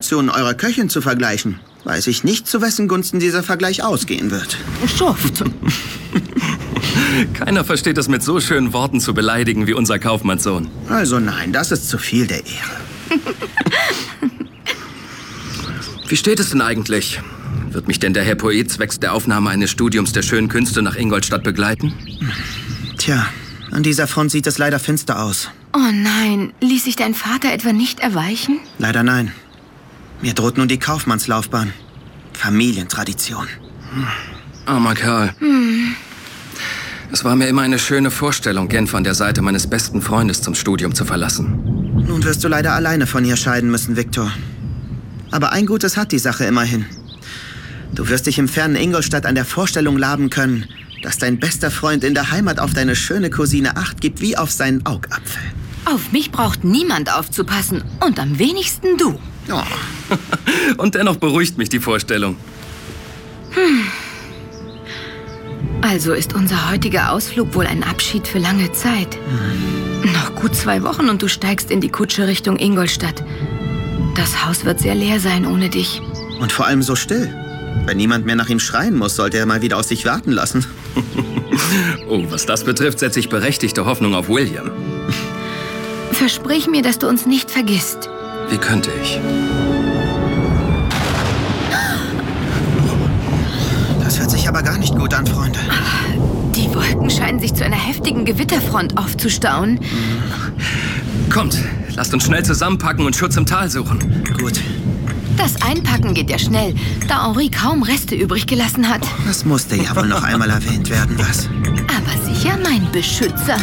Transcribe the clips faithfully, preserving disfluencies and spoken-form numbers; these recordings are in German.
Kombinationen eurer Köchin zu vergleichen, weiß ich nicht, zu wessen Gunsten dieser Vergleich ausgehen wird. Schuft. Keiner versteht es, mit so schönen Worten zu beleidigen wie unser Kaufmannssohn. Also nein, das ist zu viel der Ehre. Wie steht es denn eigentlich? Wird mich denn der Herr Poet zwecks der Aufnahme eines Studiums der schönen Künste nach Ingolstadt begleiten? Tja, an dieser Front sieht es leider finster aus. Oh nein, ließ sich dein Vater etwa nicht erweichen? Leider nein. Mir droht nun die Kaufmannslaufbahn. Familientradition. Armer Kerl. Hm. Es war mir immer eine schöne Vorstellung, Genf an der Seite meines besten Freundes zum Studium zu verlassen. Nun wirst du leider alleine von ihr scheiden müssen, Viktor. Aber ein Gutes hat die Sache immerhin. Du wirst dich im fernen Ingolstadt an der Vorstellung laben können, dass dein bester Freund in der Heimat auf deine schöne Cousine Acht gibt wie auf seinen Augapfel. Auf mich braucht niemand aufzupassen und am wenigsten du. Oh. Und dennoch beruhigt mich die Vorstellung. Hm. Also ist unser heutiger Ausflug wohl ein Abschied für lange Zeit. Hm. Noch gut zwei Wochen und du steigst in die Kutsche Richtung Ingolstadt. Das Haus wird sehr leer sein ohne dich. Und vor allem so still. Wenn niemand mehr nach ihm schreien muss, sollte er mal wieder aus sich warten lassen. Oh, was das betrifft, setze ich berechtigte Hoffnung auf William. Versprich mir, dass du uns nicht vergisst. Wie könnte ich? Das hört sich aber gar nicht gut an, Freunde. Die Wolken scheinen sich zu einer heftigen Gewitterfront aufzustauen. Kommt, lasst uns schnell zusammenpacken und Schutz im Tal suchen. Gut. Das Einpacken geht ja schnell, da Henri kaum Reste übrig gelassen hat. Das musste ja wohl noch einmal erwähnt werden, was? Aber sicher mein Beschützer.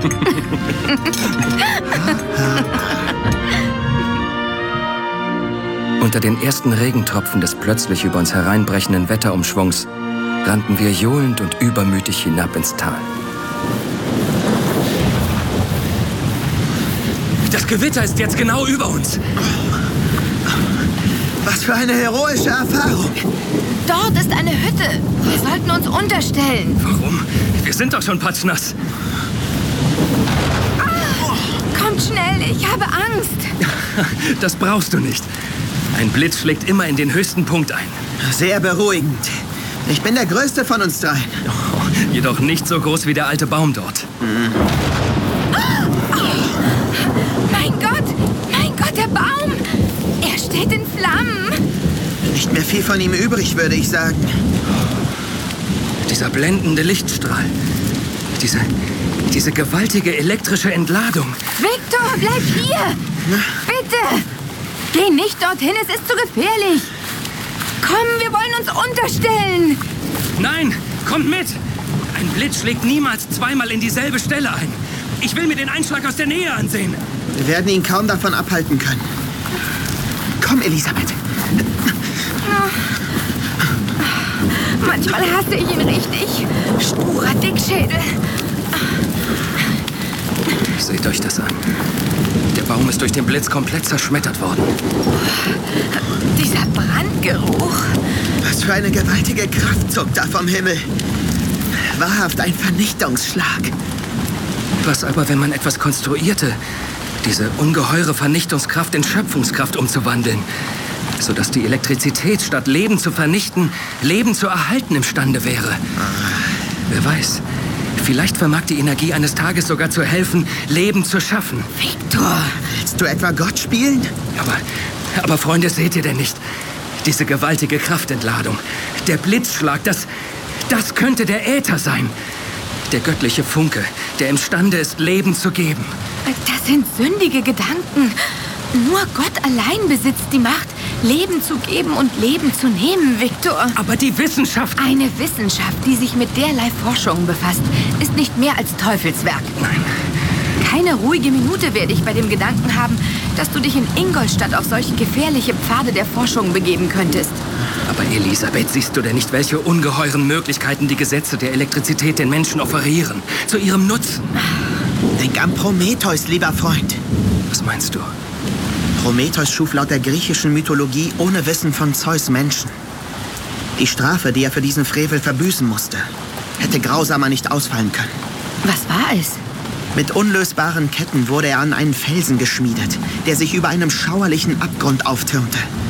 Unter den ersten Regentropfen des plötzlich über uns hereinbrechenden Wetterumschwungs rannten wir johlend und übermütig hinab ins Tal. Das Gewitter ist jetzt genau über uns. Was für eine heroische Erfahrung. Dort ist eine Hütte. Wir sollten uns unterstellen. Warum? Wir sind doch schon patschnass. Ah, kommt schnell, ich habe Angst. Das brauchst du nicht. Ein Blitz schlägt immer in den höchsten Punkt ein. Sehr beruhigend. Ich bin der Größte von uns dreien. Oh, jedoch nicht so groß wie der alte Baum dort. Mhm. Oh, oh, mein Gott, mein Gott, der Baum. Er steht in Flammen. Nicht mehr viel von ihm übrig, würde ich sagen. Dieser blendende Lichtstrahl. Diese, diese gewaltige elektrische Entladung. Viktor, bleib hier. Bitte. Geh nicht dorthin, es ist zu gefährlich. Komm, wir wollen uns unterstellen. Nein, kommt mit. Ein Blitz schlägt niemals zweimal in dieselbe Stelle ein. Ich will mir den Einschlag aus der Nähe ansehen. Wir werden ihn kaum davon abhalten können. Komm, Elisabeth. Manchmal hasse ich ihn richtig. Sturer Dickschädel. Seht euch das an. Der Baum ist durch den Blitz komplett zerschmettert worden. Dieser Brandgeruch. Was für eine gewaltige Kraft zuckt da vom Himmel. Wahrhaft ein Vernichtungsschlag. Was aber, wenn man etwas konstruierte, diese ungeheure Vernichtungskraft in Schöpfungskraft umzuwandeln, sodass die Elektrizität statt Leben zu vernichten, Leben zu erhalten imstande wäre? Wer weiß, vielleicht vermag die Energie eines Tages sogar zu helfen, Leben zu schaffen. Viktor! Willst du etwa Gott spielen? Aber, aber Freunde, seht ihr denn nicht? Diese gewaltige Kraftentladung, der Blitzschlag, das, das könnte der Äther sein. Der göttliche Funke, der imstande ist, Leben zu geben. Das sind sündige Gedanken. Nur Gott allein besitzt die Macht, Leben zu geben und Leben zu nehmen, Viktor. Aber die Wissenschaft... Eine Wissenschaft, die sich mit derlei Forschungen befasst, ist nicht mehr als Teufelswerk. Nein. Keine ruhige Minute werde ich bei dem Gedanken haben, dass du dich in Ingolstadt auf solche gefährliche Pfade der Forschung begeben könntest. Aber Elisabeth, siehst du denn nicht, welche ungeheuren Möglichkeiten die Gesetze der Elektrizität den Menschen offerieren? Zu ihrem Nutzen. Denk an Prometheus, lieber Freund. Was meinst du? Prometheus schuf laut der griechischen Mythologie ohne Wissen von Zeus Menschen. Die Strafe, die er für diesen Frevel verbüßen musste, hätte grausamer nicht ausfallen können. Was war es? Mit unlösbaren Ketten wurde er an einen Felsen geschmiedet, der sich über einem schauerlichen Abgrund auftürmte.